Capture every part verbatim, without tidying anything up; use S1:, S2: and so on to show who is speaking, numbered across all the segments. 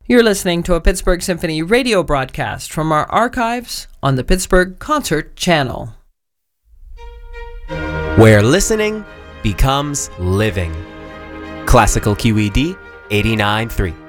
S1: You're listening to a Pittsburgh Symphony radio broadcast from our archives on the Pittsburgh Concert Channel.
S2: Where listening becomes living. Classical Q E D eighty-nine point three.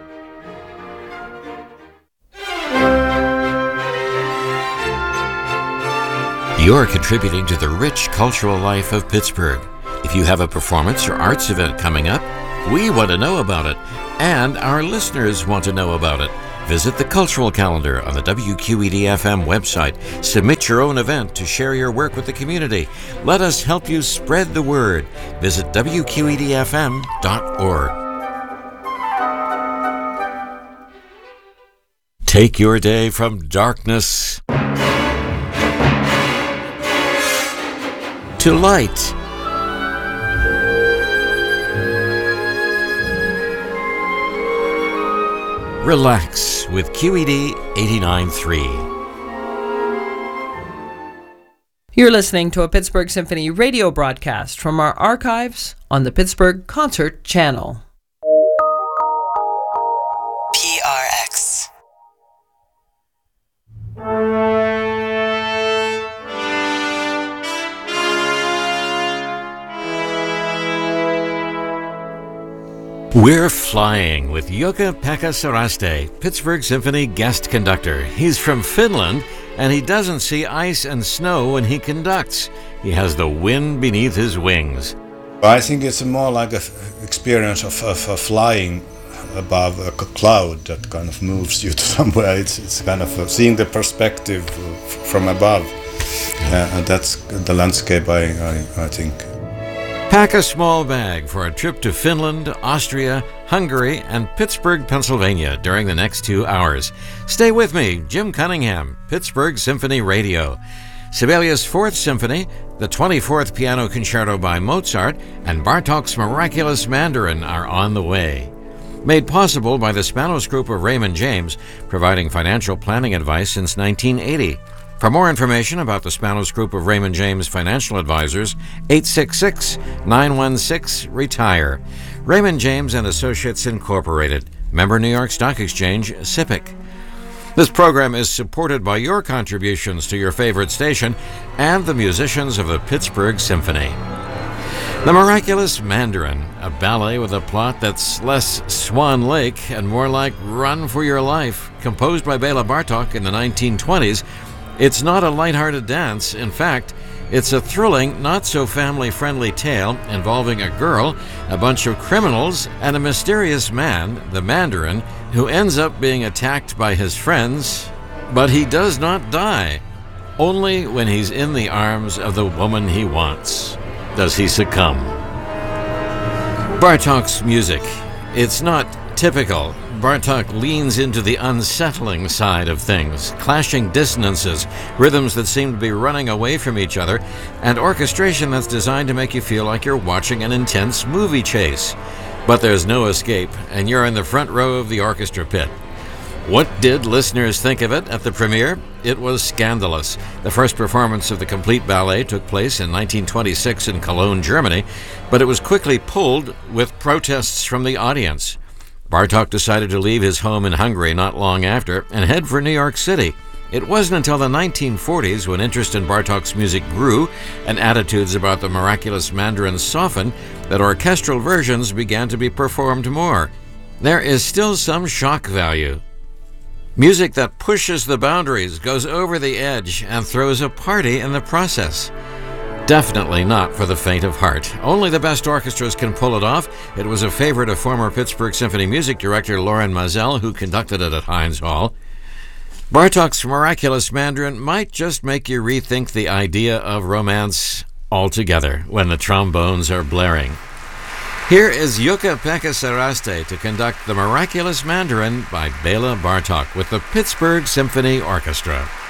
S3: You're contributing to the rich cultural life of Pittsburgh. If you have a performance or arts event coming up, we want to know about it, and our listeners want to know about it. Visit the cultural calendar on the W Q E D F M website. Submit your own event to share your work with the community. Let us help you spread the word. Visit W Q E D F M dot org. Take your day from darkness to light. Relax with Q E D eighty-nine point three.
S1: You're listening to a Pittsburgh Symphony radio broadcast from our archives on the Pittsburgh Concert Channel.
S4: P R X.
S3: We're flying with Jukka-Pekka Saraste, Pittsburgh Symphony guest conductor. He's from Finland, and he doesn't see ice and snow when he conducts. He has the wind beneath his wings.
S5: I think it's more like an experience of, of, of flying above a cloud that kind of moves you to somewhere. It's, it's kind of seeing the perspective from above, uh, and that's the landscape, I, I, I think.
S3: Pack a small bag for a trip to Finland, Austria, Hungary, and Pittsburgh, Pennsylvania during the next two hours. Stay with me, Jim Cunningham, Pittsburgh Symphony Radio. Sibelius' Fourth Symphony, the twenty-fourth Piano Concerto by Mozart, and Bartók's Miraculous Mandarin are on the way. Made possible by the Spanos Group of Raymond James, providing financial planning advice since nineteen eighty. For more information about the Spanos Group of Raymond James Financial Advisors, eight six six, nine one six, RETIRE. Raymond James and Associates Incorporated. Member New York Stock Exchange, S I P C. This program is supported by your contributions to your favorite station and the musicians of the Pittsburgh Symphony. The Miraculous Mandarin, a ballet with a plot that's less Swan Lake and more like Run for Your Life, composed by Bela Bartók in the nineteen twenties, it's not a lighthearted dance. In fact, it's a thrilling, not-so-family-friendly tale involving a girl, a bunch of criminals, and a mysterious man, the Mandarin, who ends up being attacked by his friends, but he does not die. Only when he's in the arms of the woman he wants does he succumb. Bartók's music. It's not typical. Bartók leans into the unsettling side of things, clashing dissonances, rhythms that seem to be running away from each other, and orchestration that's designed to make you feel like you're watching an intense movie chase. But there's no escape, and you're in the front row of the orchestra pit. What did listeners think of it at the premiere? It was scandalous. The first performance of the complete ballet took place in nineteen twenty-six in Cologne, Germany, but it was quickly pulled with protests from the audience. Bartók decided to leave his home in Hungary not long after and head for New York City. It wasn't until the nineteen forties, when interest in Bartók's music grew and attitudes about the Miraculous Mandarin softened, that orchestral versions began to be performed more. There is still some shock value. Music that pushes the boundaries, goes over the edge, and throws a party in the process. Definitely not for the faint of heart. Only the best orchestras can pull it off. It was a favorite of former Pittsburgh Symphony music director Loren Maazel, who conducted it at Heinz Hall. Bartók's Miraculous Mandarin might just make you rethink the idea of romance altogether when the trombones are blaring. Here is Jukka-Pekka Saraste to conduct the Miraculous Mandarin by Bela Bartók with the Pittsburgh Symphony Orchestra.